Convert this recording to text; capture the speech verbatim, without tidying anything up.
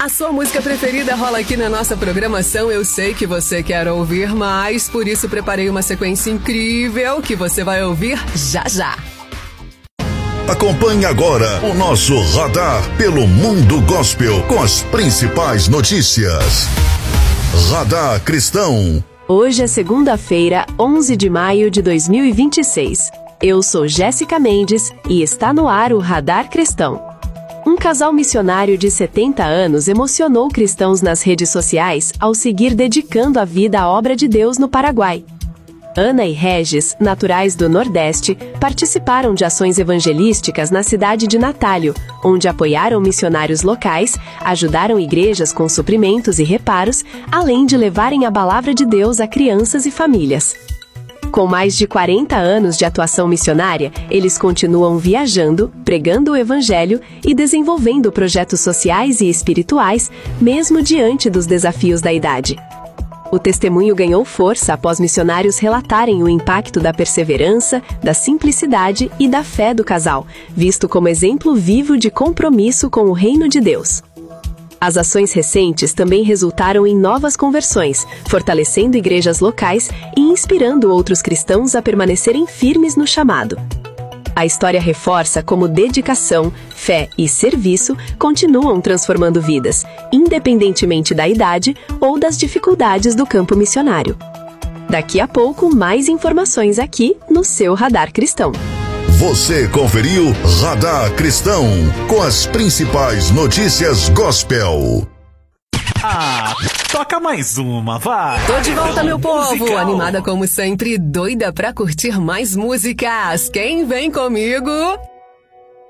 A sua música preferida rola aqui na nossa programação. Eu sei que você quer ouvir mais, por isso preparei uma sequência incrível que você vai ouvir já já. Acompanhe agora o nosso Radar pelo Mundo Gospel com as principais notícias. Radar Cristão. Hoje é segunda-feira, onze de maio de dois mil e vinte e seis. Eu sou Jéssica Mendes e está no ar o Radar Cristão. Um casal missionário de setenta anos emocionou cristãos nas redes sociais ao seguir dedicando a vida à obra de Deus no Paraguai. Ana e Regis, naturais do Nordeste, participaram de ações evangelísticas na cidade de Natálio, onde apoiaram missionários locais, ajudaram igrejas com suprimentos e reparos, além de levarem a palavra de Deus a crianças e famílias. Com mais de quarenta anos de atuação missionária, eles continuam viajando, pregando o Evangelho e desenvolvendo projetos sociais e espirituais, mesmo diante dos desafios da idade. O testemunho ganhou força após missionários relatarem o impacto da perseverança, da simplicidade e da fé do casal, visto como exemplo vivo de compromisso com o reino de Deus. As ações recentes também resultaram em novas conversões, fortalecendo igrejas locais e inspirando outros cristãos a permanecerem firmes no chamado. A história reforça como dedicação, fé e serviço continuam transformando vidas, independentemente da idade ou das dificuldades do campo missionário. Daqui a pouco, mais informações aqui no seu Radar Cristão. Você conferiu Radar Cristão com as principais notícias gospel. Ah, toca mais uma, vai! Tô de volta, meu povo! Musical. Animada como sempre, doida pra curtir mais músicas. Quem vem comigo?